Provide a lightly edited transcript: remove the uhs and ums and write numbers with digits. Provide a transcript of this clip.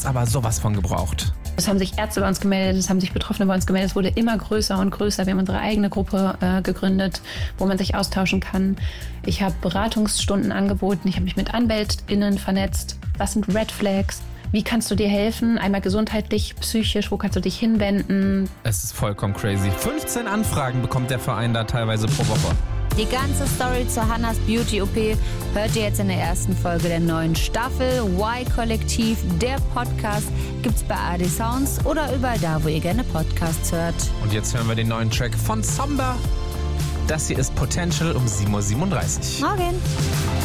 aber sowas von gebraucht. Es haben sich Ärzte bei uns gemeldet, es haben sich Betroffene bei uns gemeldet. Es wurde immer größer und größer. Wir haben unsere eigene Gruppe gegründet, wo man sich austauschen kann. Ich habe Beratungsstunden angeboten. Ich habe mich mit AnwältInnen vernetzt. Was sind Red Flags? Wie kannst du dir helfen? Einmal gesundheitlich, psychisch, wo kannst du dich hinwenden? Es ist vollkommen crazy. 15 Anfragen bekommt der Verein da teilweise pro Woche. Die ganze Story zu Hannas Beauty-OP hört ihr jetzt in der ersten Folge der neuen Staffel. Y-Kollektiv, der Podcast, gibt's bei AD Sounds oder überall da, wo ihr gerne Podcasts hört. Und jetzt hören wir den neuen Track von Samba. Das hier ist Potential um 7:37 Uhr. Morgen.